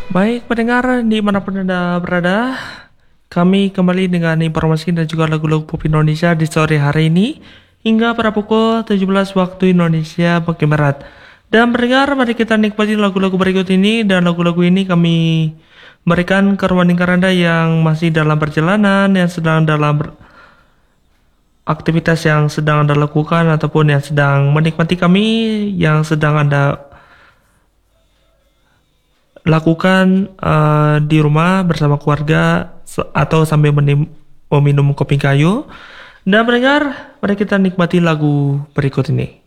Baik pendengar dimanapun Anda berada, kami kembali dengan informasi dan juga lagu-lagu pop Indonesia di sore hari ini hingga pada pukul 17 waktu Indonesia bagian Barat. Dan pendengar, mari kita nikmati lagu-lagu berikut ini, dan lagu-lagu ini kami berikan ke ruang lingkar Anda yang masih dalam perjalanan, yang sedang dalam aktivitas yang sedang Anda lakukan, ataupun yang sedang menikmati kami yang sedang Anda lakukan di rumah bersama keluarga atau sambil meminum kopi kayu. Dan pendengar, mari kita nikmati lagu berikut ini.